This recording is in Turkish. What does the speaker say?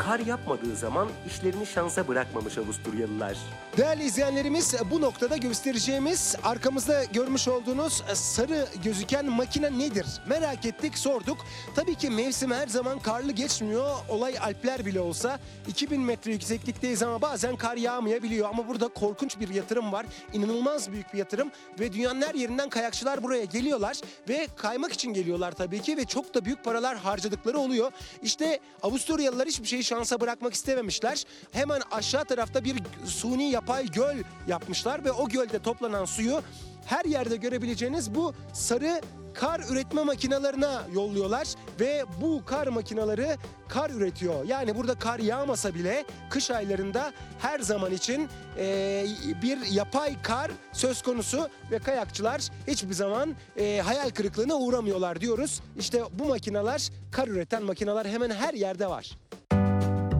kar yapmadığı zaman işlerini şansa bırakmamış Avusturyalılar. Değerli izleyenlerimiz, bu noktada göstereceğimiz arkamızda görmüş olduğunuz sarı gözüken makine nedir? Merak ettik, sorduk. Tabii ki mevsim her zaman karlı geçmiyor. Olay Alpler bile olsa 2000 metre yükseklikteyiz ama bazen kar yağmayabiliyor. Ama burada korkunç bir yatırım var. İnanılmaz büyük bir yatırım ve dünyanın her yerinden kayakçılar buraya geliyorlar ve kaymak için geliyorlar tabii ki ve çok da büyük paralar harcadıkları oluyor. İşte Avusturyalılar hiçbir şeyi şansa bırakmak istememişler. Hemen aşağı tarafta bir suni yapay göl yapmışlar ve o gölde toplanan suyu her yerde görebileceğiniz bu sarı kar üretme makinalarına yolluyorlar ve bu kar makineleri kar üretiyor. Yani burada kar yağmasa bile kış aylarında her zaman için bir yapay kar söz konusu ve kayakçılar hiçbir zaman hayal kırıklığına uğramıyorlar diyoruz. İşte bu makineler, kar üreten makineler hemen her yerde var.